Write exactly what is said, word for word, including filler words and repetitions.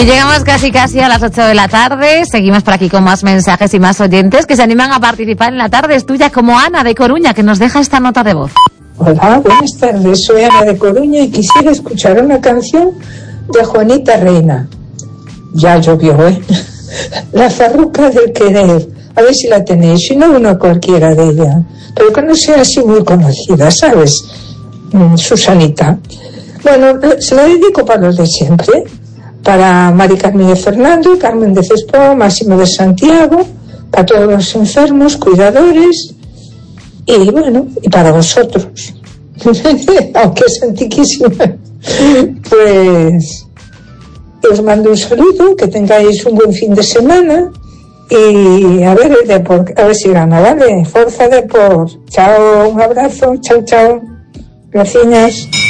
llegamos casi casi a las ocho de la tarde. Seguimos por aquí con más mensajes y más oyentes que se animan a participar en la tarde. Es tuya, como Ana de Coruña, que nos deja esta nota de voz. Hola, buenas tardes. Soy Ana de Coruña y quisiera escuchar una canción de Juanita Reina. Ya llovió, ¿eh? La farruca del querer. A ver si la tenéis. Si no, una cualquiera de ella. Pero que no sea así muy conocida, ¿sabes? Susanita. Bueno, se la dedico para los de siempre. Para Mari Carmen de Fernando, Carmen de Cespó, Máximo de Santiago, para todos los enfermos, cuidadores, y bueno, y para vosotros. Aunque es antiquísima. Pues os mando un saludo, que tengáis un buen fin de semana, y a ver el Depor, a ver si gana, ¿vale? Forza Depor. Chao, un abrazo, chao, chao. Gracias.